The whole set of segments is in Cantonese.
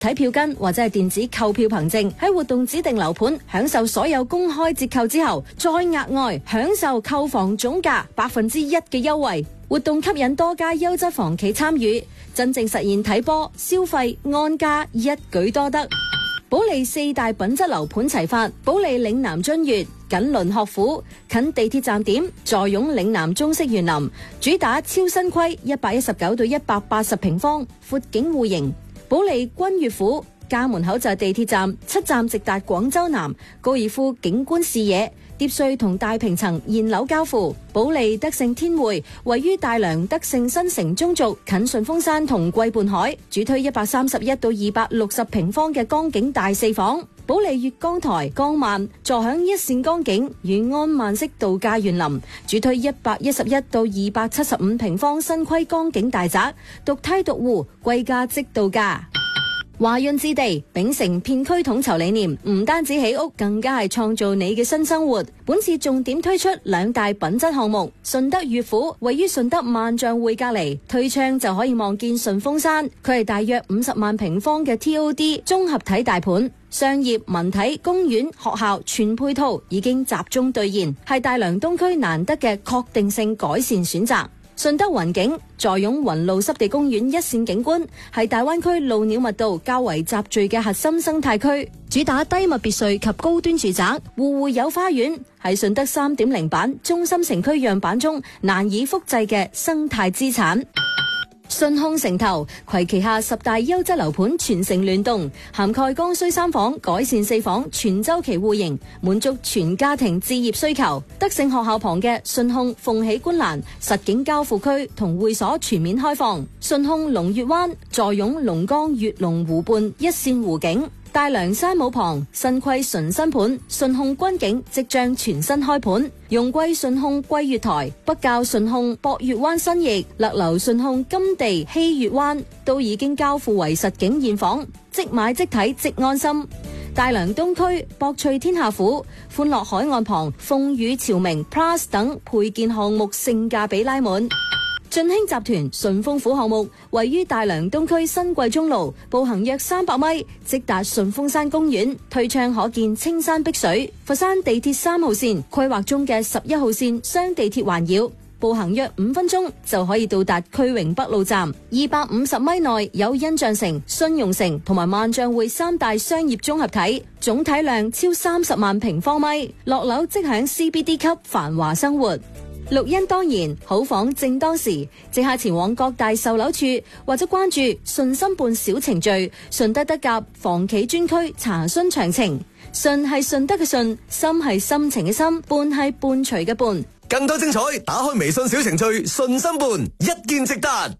體票根或者係電子購票憑證，喺活動指定樓盤享受所有公開折扣之後，再額外享受購房總價1%嘅優惠。活動吸引多家優質房企參與，真正實現睇波、消費、安家一舉多得。保利4大品質樓盤齊發，保利嶺南津悦緊鄰學府，近地鐵站點，坐擁嶺南中式園林，主打超新規119到180平方，闊景戶型。保利君悅府家門口就係地鐵站，7站直達廣州南，高爾夫景觀視野，疊稅同大平層現樓交付。保利德勝天匯位於大良德勝新城中軸，近順峰山同桂畔海，主推131到260平方嘅江景大4房。保利粵江台江萬坐享一線江景與安曼式度假園林，主推111到275平方新規江景大宅，獨梯獨戶，貴價即度假。華潤置地秉承片區統籌理念，唔單止起屋，更加係創造你嘅新生活。本次重點推出2大品質項目，順德悅府位於順德萬象匯隔籬，推窗就可以望見順峰山。佢係大約50萬平方嘅 TOD 綜合體大盤，商業、文體、公園、學校全配套已經集中兌現，係大良東區難得嘅確定性改善選擇。順德雲景坐擁雲路濕地公園一線景觀，係大灣區鷺鳥密度較為集聚嘅核心生態區，主打低密別墅及高端住宅，戶戶有花園，係順德3.0版中心城區樣板中難以複製嘅生態資產。順控城投攜旗下10大優質樓盤全城聯動，涵蓋剛需3房、改善4房全周期戶型，滿足全家庭置業需求。德勝學校旁嘅順控鳳喜觀瀾實景交付區同會所全面開放。順控龍悅灣坐擁龍崗悅龍湖畔一線湖景。大涼山姆旁新規純新盤順控軍景即將全新開盤，容桂順控桂悅台、北滘順控博悅灣新翼、勒流順控金地希悅灣都已經交付為實景現房，即買即睇即安心。大良東區博翠天下府、歡樂海岸旁鳳羽朝明 Plus 等配件項目性價比拉滿。晉興集團順豐府項目位於大良東區新貴中路，步行約300米，即達順峰山公園，推窗可見青山碧水。佛山地鐵3號線規劃中嘅11號線雙地鐵環繞，步行約5分鐘就可以到達區榮北路站。250米內有印象城、信用城同埋萬象匯3大商業綜合體，總體量超30萬平方米，落樓即享 CBD 級繁華生活。綠茵當然，好房正當時，即刻前往各大售樓處或者關注順心伴小程序、順德德甲房企專區查詢詳情。順係順德嘅順，心係心情嘅心，伴係伴隨嘅伴。 更多精彩，打開微信小程序順心伴，一見即達。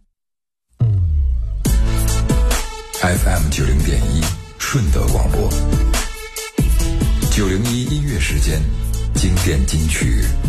FM 90.1順德廣播，901音樂時間，經典金曲。